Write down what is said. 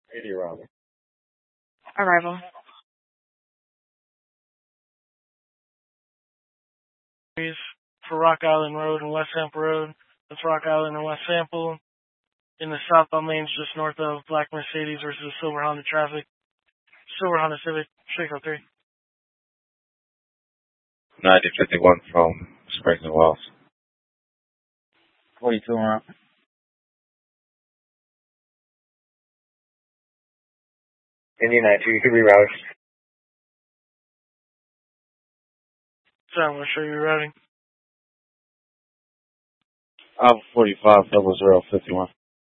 80 Robin. Arrival. For Rock Island Road and West Sample Road. That's Rock Island and West Sample. In the southbound lanes just north of Black Mercedes versus Silver Honda traffic. Silver Honda Civic, 603. 9051 from Springs and Wells. 42 around. Indian 92, you could reroute. So I'm going to show you routing. Alpha 45, 0051.